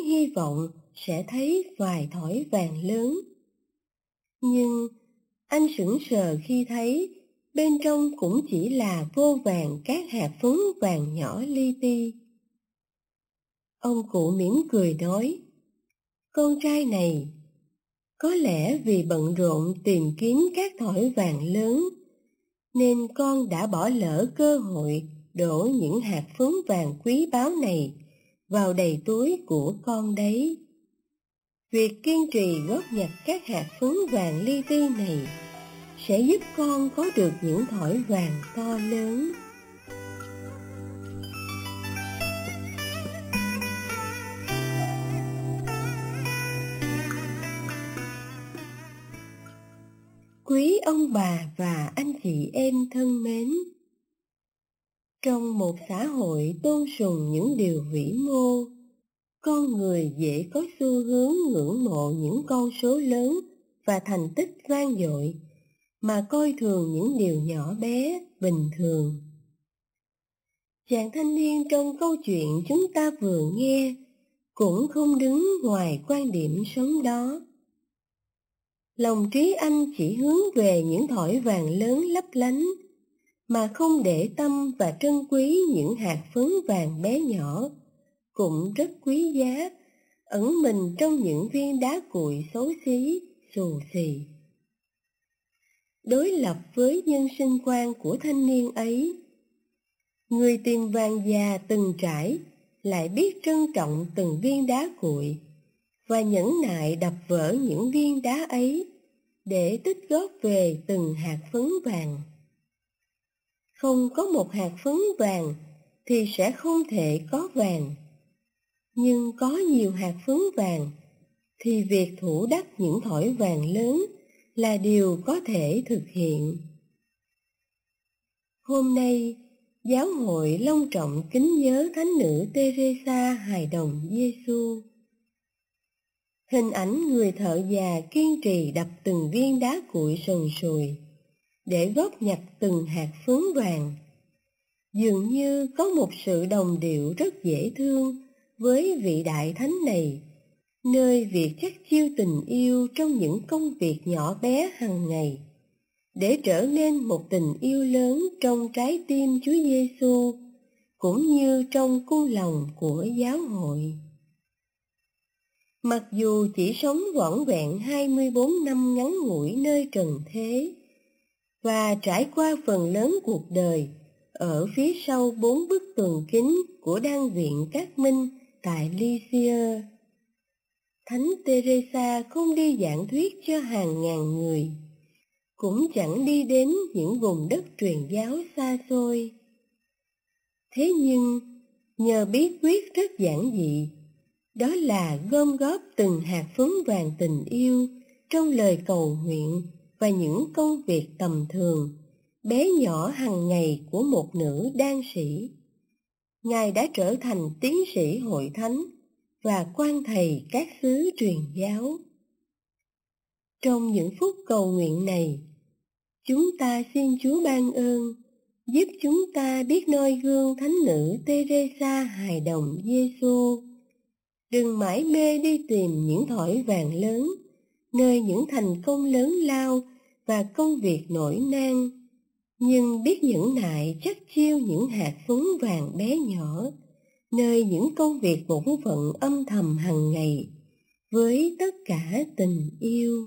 hy vọng sẽ thấy vài thỏi vàng lớn. Nhưng anh sững sờ khi thấy bên trong cũng chỉ là vô vàn các hạt phấn vàng nhỏ li ti. Ông cụ mỉm cười nói, con trai này, có lẽ vì bận rộn tìm kiếm các thỏi vàng lớn, nên con đã bỏ lỡ cơ hội đổ những hạt phấn vàng quý báu này vào đầy túi của con đấy. Việc kiên trì góp nhặt các hạt phấn vàng li ti này sẽ giúp con có được những thỏi vàng to lớn. Quý ông bà và anh chị em thân mến, trong một xã hội tôn sùng những điều vĩ mô, con người dễ có xu hướng ngưỡng mộ những con số lớn và thành tích vang dội, mà coi thường những điều nhỏ bé, bình thường. Chàng thanh niên trong câu chuyện chúng ta vừa nghe cũng không đứng ngoài quan điểm sống đó. Lòng trí anh chỉ hướng về những thỏi vàng lớn lấp lánh, mà không để tâm và trân quý những hạt phấn vàng bé nhỏ, cũng rất quý giá, ẩn mình trong những viên đá cuội xấu xí, xù xì. Đối lập với nhân sinh quan của thanh niên ấy, người tìm vàng già từng trải lại biết trân trọng từng viên đá cuội và nhẫn nại đập vỡ những viên đá ấy để tích góp về từng hạt phấn vàng. Không có một hạt phấn vàng thì sẽ không thể có vàng, nhưng có nhiều hạt phấn vàng thì việc thủ đắc những thỏi vàng lớn là điều có thể thực hiện. Hôm nay, giáo hội long trọng kính nhớ thánh nữ Teresa hài đồng Giêsu. Hình ảnh người thợ già kiên trì đập từng viên đá cuội sần sùi để góp nhặt từng hạt phấn vàng, dường như có một sự đồng điệu rất dễ thương với vị đại thánh này, nơi việc chắc chiêu tình yêu trong những công việc nhỏ bé hàng ngày, để trở nên một tình yêu lớn trong trái tim Chúa Giêsu, cũng như trong cung lòng của giáo hội. Mặc dù chỉ sống vỏn vẹn 24 năm ngắn ngủi nơi trần thế, và trải qua phần lớn cuộc đời ở phía sau 4 bức tường kính của đan viện Các Minh tại Lycia, Thánh Teresa không đi giảng thuyết cho hàng ngàn người, cũng chẳng đi đến những vùng đất truyền giáo xa xôi. Thế nhưng, nhờ bí quyết rất giản dị, đó là gom góp từng hạt phấn vàng tình yêu trong lời cầu nguyện và những công việc tầm thường, bé nhỏ hàng ngày của một nữ đan sĩ. Ngài đã trở thành tiến sĩ hội thánh và quan thầy các xứ truyền giáo. Trong những phút cầu nguyện này, chúng ta xin Chúa ban ơn, giúp chúng ta biết noi gương thánh nữ Teresa hài đồng Giêsu. Đừng mãi mê đi tìm những thỏi vàng lớn, nơi những thành công lớn lao và công việc nổi nan, nhưng biết nhẫn nại chắc chiêu những hạt phấn vàng bé nhỏ, nơi những công việc bổn phận âm thầm hàng ngày, với tất cả tình yêu.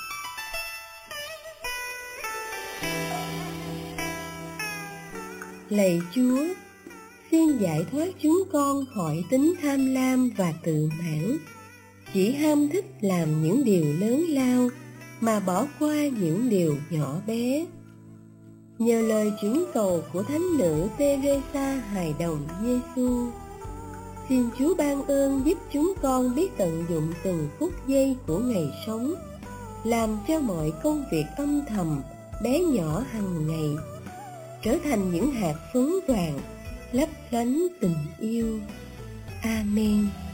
Lạy Chúa, xin giải thoát chúng con khỏi tính tham lam và tự mãn, chỉ ham thích làm những điều lớn lao mà bỏ qua những điều nhỏ bé. Nhờ lời chuyển cầu của thánh nữ Teresa hài đồng Giêsu, xin Chúa ban ơn giúp chúng con biết tận dụng từng phút giây của ngày sống, làm cho mọi công việc âm thầm bé nhỏ hàng ngày trở thành những hạt phấn vàng lấp lánh tình yêu. Amen.